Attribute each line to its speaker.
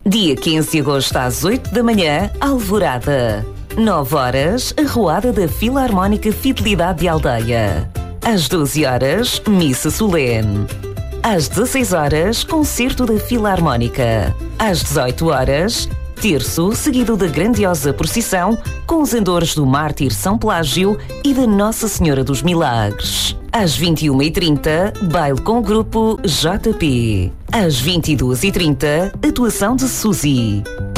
Speaker 1: Dia 15 de agosto às 8 da manhã, Alvorada. 9 horas, Arruada da Filarmónica Fidelidade de Aldeia. Às 12 horas, Missa Solene. Às 16 horas, Concerto da Filarmónica. Às 18 horas, terço, seguido da grandiosa procissão com os andores do Mártir São Pelágio e da Nossa Senhora dos Milagres. Às 21h30, baile com o grupo JP. Às 22h30, atuação de Suzy.